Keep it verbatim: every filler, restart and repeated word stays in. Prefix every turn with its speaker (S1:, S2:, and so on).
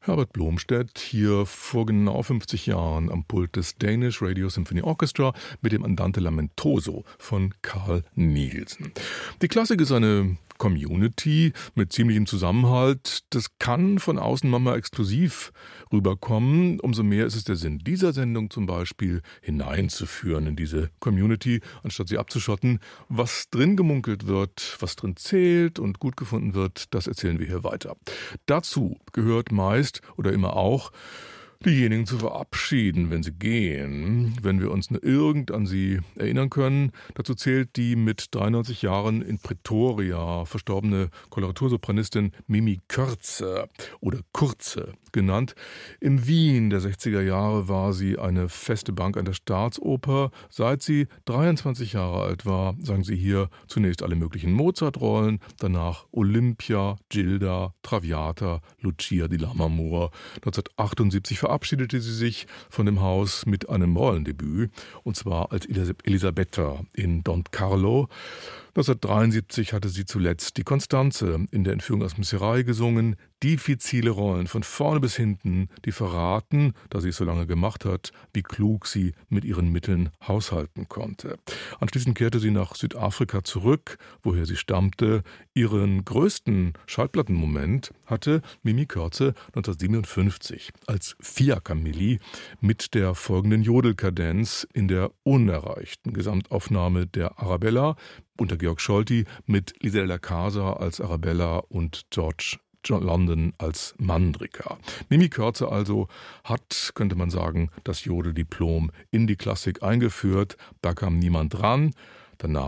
S1: Herbert Blomstedt hier vor genau fünfzig Jahren am Pult des Danish Radio Symphony Orchestra mit dem Andante Lamentoso von Carl Nielsen. Die Klassik ist eine Community mit ziemlichem Zusammenhalt. Das kann von außen manchmal exklusiv rüberkommen. Umso mehr ist es der Sinn dieser Sendung zum Beispiel, hineinzuführen in diese Community, anstatt sie abzuschotten. Was drin gemunkelt wird, was drin zählt und gut gefunden wird, das erzählen wir hier weiter. Dazu gehört meist oder immer auch, diejenigen zu verabschieden, wenn sie gehen, wenn wir uns nur irgend an sie erinnern können. Dazu zählt die mit dreiundneunzig Jahren in Pretoria verstorbene Koloratursopranistin Mimi Kürze oder Kurze genannt. Im Wien der sechziger Jahre war sie eine feste Bank an der Staatsoper. Seit sie dreiundzwanzig Jahre alt war, sang sie hier zunächst alle möglichen Mozart-Rollen, danach Olympia, Gilda, Traviata, Lucia di Lammermoor. neunzehnhundertachtundsiebzig verabschiedete sie sich von dem Haus mit einem Rollendebüt, und zwar als Elisabetta in Don Carlo. neunzehnhundertdreiundsiebzig hatte sie zuletzt die Constanze in der Entführung aus Miserai gesungen. Diffizile Rollen von vorne bis hinten, die verraten, da sie es so lange gemacht hat, wie klug sie mit ihren Mitteln haushalten konnte. Anschließend kehrte sie nach Südafrika zurück, woher sie stammte. Ihren größten Schallplattenmoment hatte Mimi Kürze neunzehnhundertsiebenundfünfzig als Fiaccamilli mit der folgenden Jodelkadenz in der unerreichten Gesamtaufnahme der Arabella unter Georg Scholti mit Lisa della Casa als Arabella und George John London als Mandrika. Mimi Kürze also hat, könnte man sagen, das Jodeldiplom in die Klassik eingeführt. Da kam niemand dran. Danach